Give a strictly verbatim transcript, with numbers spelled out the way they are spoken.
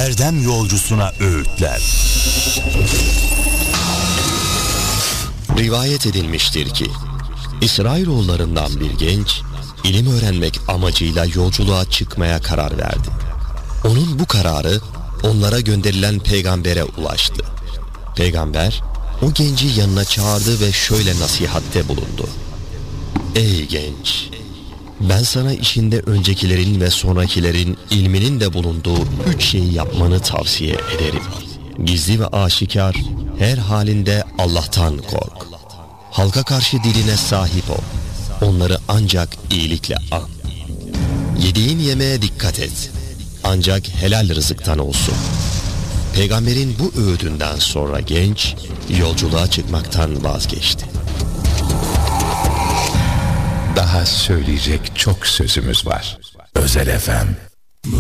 erdem yolcusuna öğütler. Rivayet edilmiştir ki İsrailoğullarından bir genç ilim öğrenmek amacıyla yolculuğa çıkmaya karar verdi. Onun bu kararı onlara gönderilen peygambere ulaştı. Peygamber o genci yanına çağırdı ve şöyle nasihatte bulundu. Ey genç! Ben sana işinde öncekilerin ve sonrakilerin ilminin de bulunduğu üç şeyi yapmanı tavsiye ederim. Gizli ve aşikar her halinde Allah'tan kork. Halka karşı diline sahip ol. Onları ancak iyilikle an. Yediğin yemeğe dikkat et. Ancak helal rızıktan olsun. Peygamberin bu öğüdünden sonra genç yolculuğa çıkmaktan vazgeçti. Daha söyleyecek çok sözümüz var. Özel F M